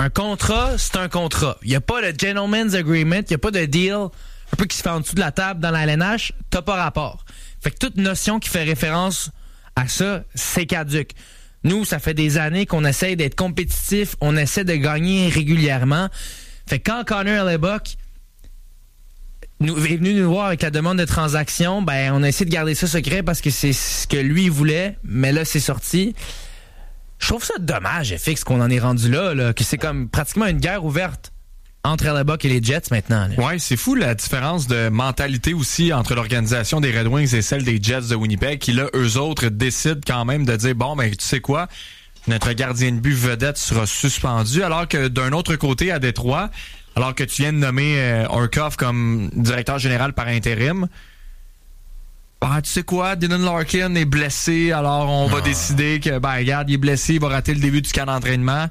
Un contrat, c'est un contrat. Il n'y a pas de gentleman's agreement, il n'y a pas de deal un peu qui se fait en dessous de la table dans la LNH, t'as pas rapport. Fait que toute notion qui fait référence à ça, c'est caduque. Nous, ça fait des années qu'on essaie d'être compétitif, on essaie de gagner régulièrement. Fait que quand Connor Hellebuyck est venu nous voir avec la demande de transaction, ben on a essayé de garder ça secret parce que c'est ce que lui voulait, mais là, c'est sorti. Je trouve ça dommage, FX, qu'on en est rendu là, que c'est comme pratiquement une guerre ouverte entre Hellebuyck et les Jets maintenant. Là. Ouais, c'est fou la différence de mentalité aussi entre l'organisation des Red Wings et celle des Jets de Winnipeg qui, là, eux autres décident quand même de dire, bon, ben tu sais quoi, notre gardien de but vedette sera suspendu, alors que d'un autre côté, à Détroit, alors que tu viens de nommer Orkov comme directeur général par intérim, ben, tu sais quoi, Dylan Larkin est blessé, alors on va décider que, ben regarde, il est blessé, il va rater le début du camp d'entraînement.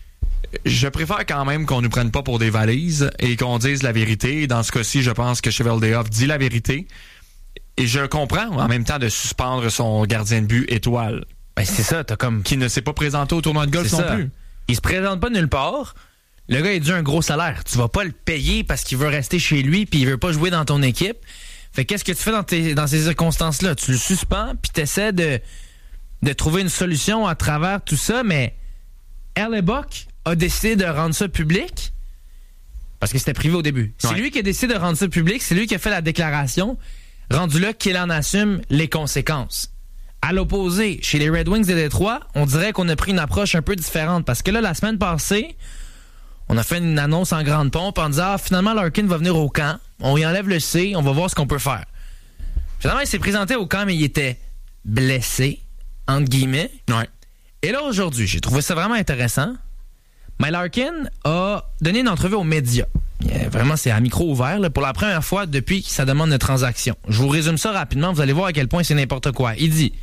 Je préfère quand même qu'on nous prenne pas pour des valises et qu'on dise la vérité. Dans ce cas-ci, je pense que Cheveldayoff dit la vérité. Et je comprends en même temps de suspendre son gardien de but étoile. Ben c'est ça, t'as comme... Qui ne s'est pas présenté au tournoi de golf non plus. Il se présente pas nulle part. Le gars, il a dû un gros salaire. Tu vas pas le payer parce qu'il veut rester chez lui puis il veut pas jouer dans ton équipe. Fait qu'est-ce que tu fais dans ces circonstances-là? Tu le suspends puis t'essaies de trouver une solution à travers tout ça, mais Hellebuyck a décidé de rendre ça public parce que c'était privé au début. C'est lui qui a décidé de rendre ça public, c'est lui qui a fait la déclaration, rendu là qu'il en assume les conséquences. À l'opposé, chez les Red Wings de Détroit, on dirait qu'on a pris une approche un peu différente parce que là, la semaine passée, on a fait une annonce en grande pompe en disant finalement Larkin va venir au camp, on y enlève le C, on va voir ce qu'on peut faire. Finalement, il s'est présenté au camp mais il était blessé, entre guillemets. Ouais. Et là, aujourd'hui, j'ai trouvé ça vraiment intéressant. Mais Larkin a donné une entrevue aux médias. Vraiment, c'est à micro ouvert là, pour la première fois depuis sa demande de transaction. Je vous résume ça rapidement, vous allez voir à quel point c'est n'importe quoi. Il dit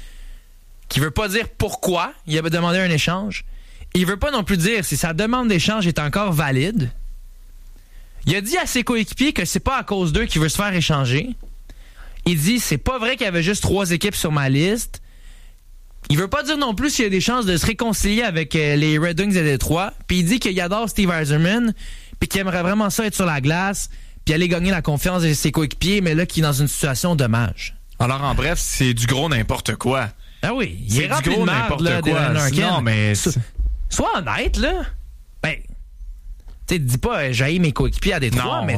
qu'il veut pas dire pourquoi il avait demandé un échange. Il veut pas non plus dire si sa demande d'échange est encore valide. Il a dit à ses coéquipiers que c'est pas à cause d'eux qu'il veut se faire échanger. Il dit c'est pas vrai qu'il y avait juste 3 équipes sur ma liste. Il veut pas dire non plus s'il y a des chances de se réconcilier avec les Red Wings de Détroit. Puis il dit qu'il adore Steve Yzerman, puis qu'il aimerait vraiment ça être sur la glace, puis aller gagner la confiance de ses coéquipiers, mais là, qu'il est dans une situation dommage. Alors, en bref, c'est du gros n'importe quoi. Ah oui, il c'est est du gros n'importe quoi. Non, mais... Sois honnête, là. Ben, tu sais, dis pas j'haïs mes coéquipiers à Détroit, mais tu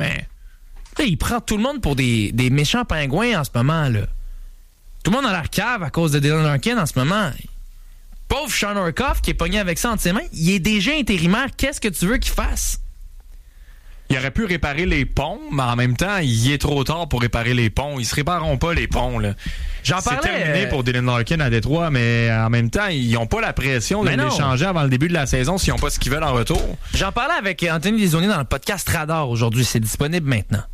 sais, il prend tout le monde pour des méchants pingouins en ce moment, là. Tout le monde a l'air cave à cause de Dylan Larkin en ce moment. Pauvre Sean Orkov qui est pogné avec ça entre ses mains, il est déjà intérimaire. Qu'est-ce que tu veux qu'il fasse? Il aurait pu réparer les ponts, mais en même temps, il est trop tard pour réparer les ponts. Ils se répareront pas, les ponts, là. C'est terminé pour Dylan Larkin à Détroit, mais en même temps, ils n'ont pas la pression de l'échanger avant le début de la saison s'ils n'ont pas ce qu'ils veulent en retour. J'en parlais avec Anthony Desaulniers dans le podcast Radar aujourd'hui. C'est disponible maintenant.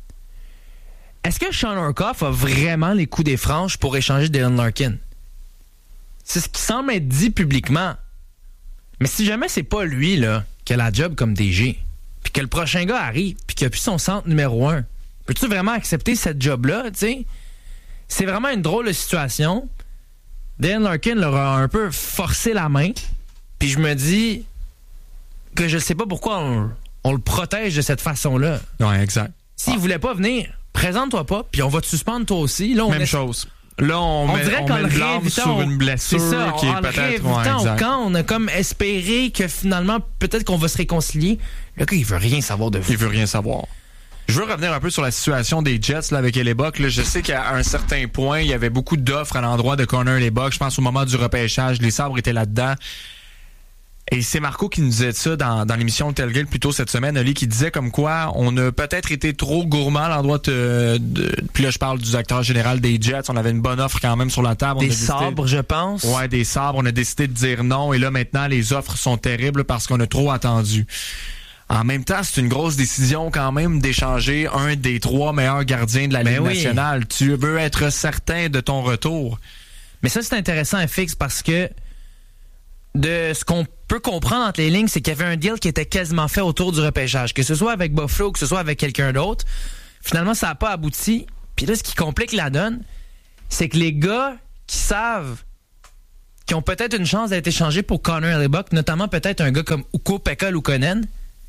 Est-ce que Sean Orkov a vraiment les coups des franges pour échanger Dylan Larkin? C'est ce qui semble être dit publiquement. Mais si jamais c'est pas lui là qui a la job comme DG, puis que le prochain gars arrive, puis qu'il a plus son centre numéro 1, peux-tu vraiment accepter cette job-là, tu sais? C'est vraiment une drôle de situation. Dylan Larkin leur a un peu forcé la main, puis je me dis que je sais pas pourquoi on le protège de cette façon-là. Ouais, exact. S'il voulait pas venir, présente-toi pas, puis on va te suspendre toi aussi. Là, Même chose. Là, on met le blâme sur une blessure qui est peut-être... au camp, on a comme espéré que finalement, peut-être qu'on va se réconcilier. Le gars, il veut rien savoir de vous. Il veut rien savoir. Je veux revenir un peu sur la situation des Jets là, avec Hellebuyck. Là, je sais qu'à un certain point, il y avait beaucoup d'offres à l'endroit de Connor Hellebuyck. Je pense au moment du repêchage, les Sabres étaient là-dedans. Et c'est Marco qui nous disait ça dans l'émission de Tailgate plus tôt cette semaine, Oli, qui disait comme quoi on a peut-être été trop gourmand à l'endroit puis là je parle du directeur général des Jets, on avait une bonne offre quand même sur la table. Des Sabres, je pense. Ouais, des Sabres, on a décidé de dire non et là maintenant les offres sont terribles parce qu'on a trop attendu. En même temps, c'est une grosse décision quand même d'échanger un des 3 meilleurs gardiens de la Ligue nationale. Tu veux être certain de ton retour. Mais ça, c'est intéressant, FX, parce que de ce qu'on peut comprendre entre les lignes, c'est qu'il y avait un deal qui était quasiment fait autour du repêchage. Que ce soit avec Buffalo, que ce soit avec quelqu'un d'autre. Finalement, ça n'a pas abouti. Puis là, ce qui complique la donne, c'est que les gars qui savent qui ont peut-être une chance d'être échangés pour Connor Hellebuyck, notamment peut-être un gars comme Ukko-Pekka Luukkonen.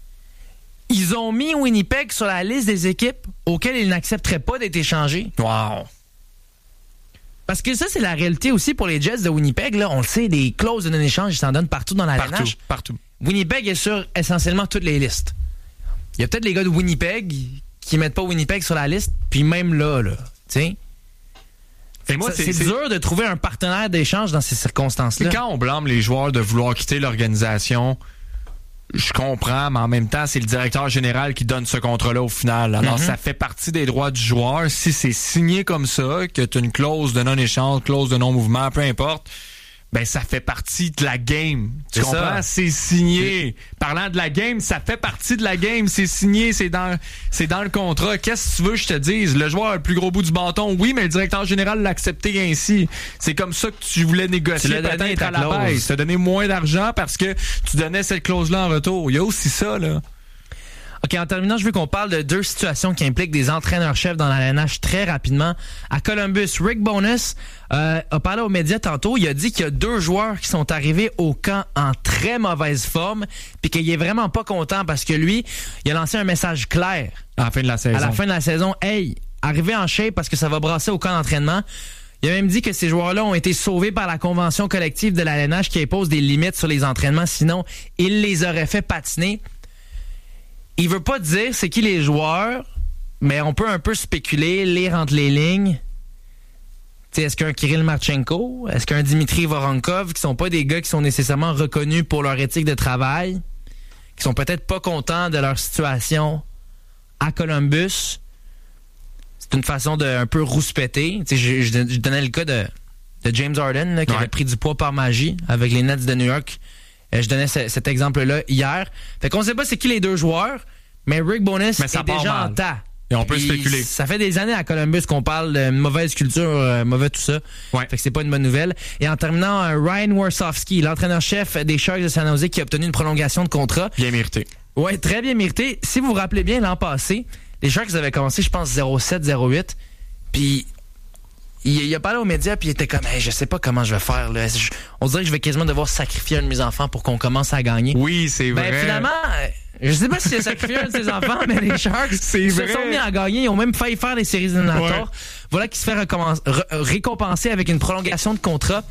Ils ont mis Winnipeg sur la liste des équipes auxquelles ils n'accepteraient pas d'être échangés. Wow! Parce que ça, c'est la réalité aussi pour les Jets de Winnipeg. Là, on le sait, des clauses de non-échange, ils s'en donnent partout dans la LNH. Partout. Winnipeg est sur essentiellement toutes les listes. Il y a peut-être les gars de Winnipeg qui mettent pas Winnipeg sur la liste, puis même là, tu sais. C'est dur de trouver un partenaire d'échange dans ces circonstances-là. Quand on blâme les joueurs de vouloir quitter l'organisation, je comprends, mais en même temps, c'est le directeur général qui donne ce contrat-là au final. Alors, ça fait partie des droits du joueur. Si c'est signé comme ça, que tu as une clause de non-échange, clause de non-mouvement, peu importe, ben ça fait partie de la game. Tu comprends? C'est signé. Parlant de la game, ça fait partie de la game. C'est signé, c'est dans le contrat. Qu'est-ce que tu veux que je te dise? Le joueur a le plus gros bout du bâton, oui, mais le directeur général l'a accepté ainsi. C'est comme ça que tu voulais négocier peut-être à la baisse. Tu as donné moins d'argent parce que tu donnais cette clause-là en retour. Il y a aussi ça, là. OK, en terminant, je veux qu'on parle de deux situations qui impliquent des entraîneurs-chefs dans la LNH très rapidement. À Columbus, Rick Bowness a parlé aux médias tantôt. Il a dit qu'il y a 2 joueurs qui sont arrivés au camp en très mauvaise forme puis qu'il est vraiment pas content parce que lui, il a lancé un message clair. À la fin de la saison. À la fin de la saison. Hey, arrivez en shape parce que ça va brasser au camp d'entraînement. Il a même dit que ces joueurs-là ont été sauvés par la convention collective de la LNH qui impose des limites sur les entraînements. Sinon, il les aurait fait patiner. Il veut pas dire c'est qui les joueurs, mais on peut un peu spéculer, lire entre les lignes. T'sais, est-ce qu'un Kirill Marchenko, est-ce qu'un Dimitri Voronkov, qui sont pas des gars qui sont nécessairement reconnus pour leur éthique de travail, qui sont peut-être pas contents de leur situation à Columbus. C'est une façon de un peu rouspéter. Je donnais le cas de James Harden là, qui avait pris du poids par magie avec les Nets de New York. Je donnais cet exemple-là hier. Fait qu'on sait pas c'est qui les 2 joueurs, mais Rick Bowness est déjà en tas. Et on peut spéculer. Ça fait des années à Columbus qu'on parle de mauvaise culture, mauvais tout ça. Ouais. Fait que c'est pas une bonne nouvelle. Et en terminant, Ryan Warsofsky, l'entraîneur-chef des Sharks de San Jose qui a obtenu une prolongation de contrat. Bien mérité. Ouais, très bien mérité. Si vous vous rappelez bien, l'an passé, les Sharks avaient commencé, je pense, 0-7-0-8. Puis il a parlé aux médias puis il était comme hey, je sais pas comment je vais faire là. On dirait que je vais quasiment devoir sacrifier un de mes enfants pour qu'on commence à gagner. Oui, c'est vrai. Ben finalement, je sais pas s'il a sacrifié un de ses enfants, mais les Sharks se sont mis à gagner. Ils ont même failli faire les séries éliminatoires. Ouais. Voilà qui se fait récompenser avec une prolongation de contrat.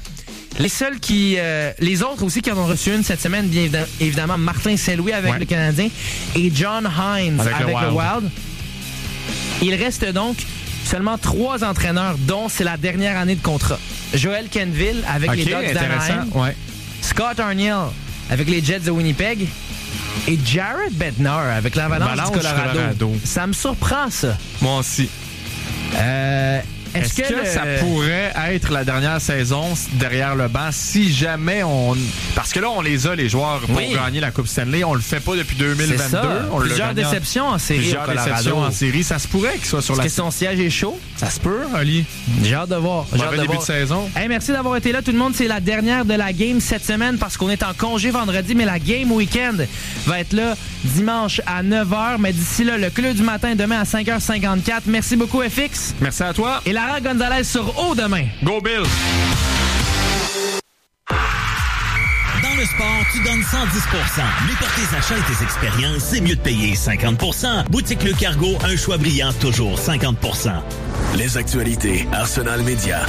Les autres aussi qui en ont reçu une cette semaine, bien évidemment, Martin Saint-Louis avec le Canadien et John Hines avec le Wild. Il reste donc seulement 3 entraîneurs, dont c'est la dernière année de contrat. Joel Kenville avec les Ducks d'Anaheim. Ouais. Scott Arniel avec les Jets de Winnipeg. Et Jared Bednar avec l'Avalanche du Colorado. Ça me surprend, ça. Moi aussi. Est-ce que ça pourrait être la dernière saison derrière le banc si jamais on... Parce que là, on les a, les joueurs, pour gagner la Coupe Stanley. On le fait pas depuis 2022. C'est ça. Plusieurs déceptions en série. Plusieurs déceptions en série. Ça se pourrait qu'il soit sur la... Est-ce que son siège est chaud? Ça se peut, Ali. J'ai hâte de voir. Mauvais début de saison. Hey, merci d'avoir été là, tout le monde. C'est la dernière de la game cette semaine parce qu'on est en congé vendredi, mais la game week-end va être là dimanche à 9h. Mais d'ici là, le club du matin demain à 5h54. Merci beaucoup, FX. Merci à toi. Et Lara Gonzalez sur Haut demain. Go Bills! Dans le sport, tu donnes 110%. Mais pour tes achats et tes expériences, c'est mieux de payer 50%. Boutique Le Cargo, un choix brillant, toujours 50%. Les actualités, Arsenal Média.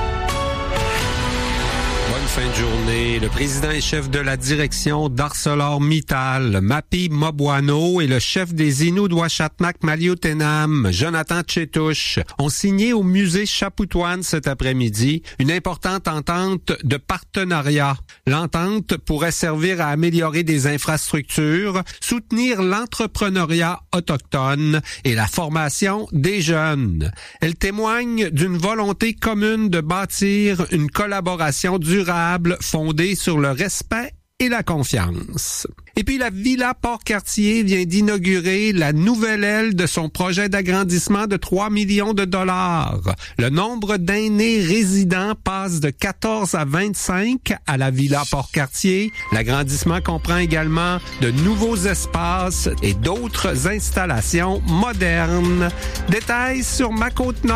Bonne fin de journée. Le président et chef de la direction d'ArcelorMittal, Mapi Mobwano, et le chef des Inuits Ouachatmak Maliotenam, Jonathan Tchétouche, ont signé au musée Chapoutoine cet après-midi une importante entente de partenariat. L'entente pourrait servir à améliorer des infrastructures, soutenir l'entrepreneuriat autochtone et la formation des jeunes. Elle témoigne d'une volonté commune de bâtir une collaboration durable fondée sur le respect et la confiance. Et puis la Villa Port-Cartier vient d'inaugurer la nouvelle aile de son projet d'agrandissement de 3 millions de dollars. Le nombre d'aînés résidents passe de 14 à 25 à la Villa Port-Cartier. L'agrandissement comprend également de nouveaux espaces et d'autres installations modernes. Détails sur Ma Côte Nord.